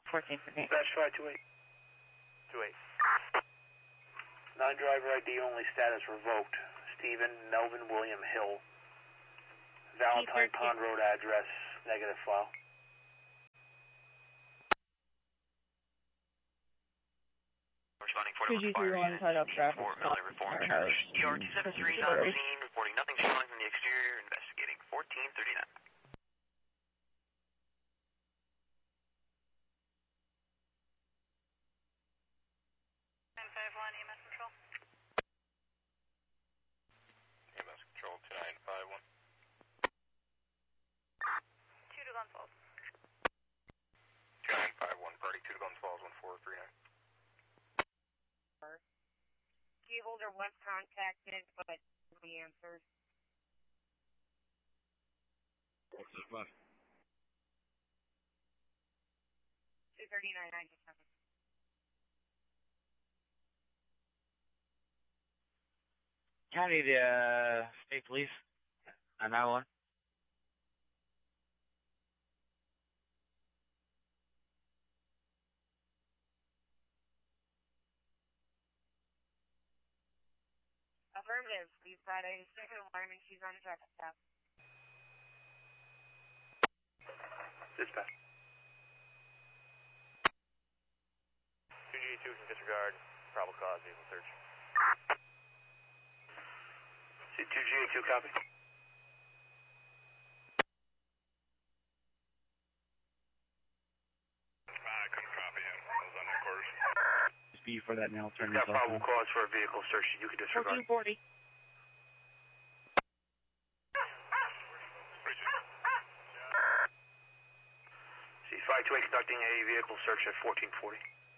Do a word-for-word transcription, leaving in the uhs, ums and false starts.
fourteen thirty-eight. Dash five two eight. two eight. Non-driver I D only, status revoked. Stephen Melvin William Hill. Valentine Pond Road address, negative file. Responding two G two one, tied up traffic. E R two seven three is on scene, reporting nothing showing from the exterior, investigating fourteen thirty-nine. nine five one, E M S Control. E M S Control two nine five one. two to Glens Falls. two nine five one, party two to Glens Falls, one four three nine. Key holder was contacted, but nobody answers. What's this bus? two thirty-nine ninety-seven. County to uh, state police on that one. Affirmative. We've got a second alarm and she's on a traffic stop. Dispatch. two G two can disregard, probable cause, vehicle search. C two G two, copy. I couldn't copy him. I was on that course. Just be for that now. Turn We've got yourself probable on. cause for a vehicle search. You can disregard. fourteen forty. C five two eight conducting a vehicle search at fourteen forty.